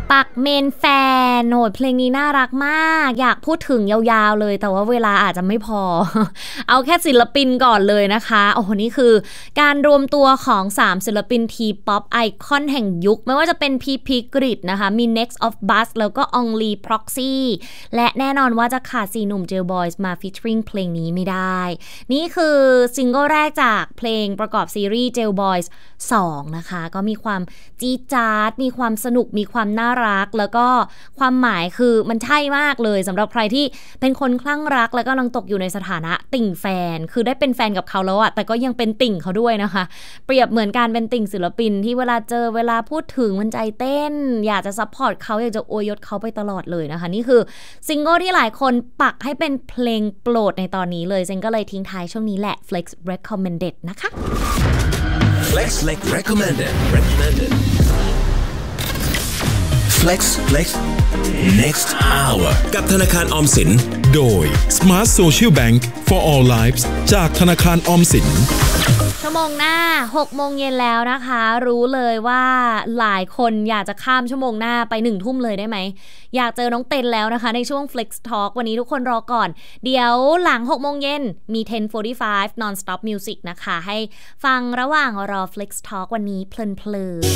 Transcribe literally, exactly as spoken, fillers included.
ปักเมนแฟนโหดเพลงนี้น่ารักมากอยากพูดถึงยาวๆเลยแต่ว่าเวลาอาจจะไม่พอ เอาแค่ศิลปินก่อนเลยนะคะโอ้โหนี่คือการรวมตัวของสามศิลปินทีป๊อปไอคอนแห่งยุคไม่ว่าจะเป็นพีพีกริดนะคะมี Next of Bus แล้วก็ Only Proxy และแน่นอนว่าจะขาดสี่หนุ่ม Jail Boys มา featuring เพลงนี้ไม่ได้นี่คือซิงเกิลแรกจากเพลงประกอบซีรีส์ Jail Boys สองนะคะก็มีความจี๊ดจ๊าดมีความสนุกมีความน่ารักแล้วก็ความหมายคือมันใช่มากเลยสำหรับใครที่เป็นคนคลั่งรักแล้วก็กำลังตกอยู่ในสถานะติ่งแฟนคือได้เป็นแฟนกับเขาแล้วอะแต่ก็ยังเป็นติ่งเขาด้วยนะคะเปรียบเหมือนการเป็นติ่งศิลปินที่เวลาเจอเวลาพูดถึงมันใจเต้นอยากจะซัพพอร์ตเขาอยากจะอวยยศเขาไปตลอดเลยนะคะนี่คือซิงเกิลที่หลายคนปักให้เป็นเพลงโปรดในตอนนี้เลยเซนก็เลยทิ้งท้ายช่วงนี้แหละ Flex Recommended นะคะ Flex Flex Recommended Recommended Flex Flex Next Hour กับธนาคารออมสินโดย Smart Social Bank for All Lives จากธนาคารออมสินชั่วโมงหน้าหกโมงเย็นแล้วนะคะรู้เลยว่าหลายคนอยากจะข้ามชั่วโมงหน้าไปหนึ่งทุ่มเลยได้ไหมอยากเจอน้องเต็นแล้วนะคะในช่วง Flex Talk วันนี้ทุกคนรอก่อนเดี๋ยวหลังหกโมงเย็นมี ten forty-five non stop music นะคะให้ฟังระหว่างรอ Flex Talk วันนี้เพลินๆ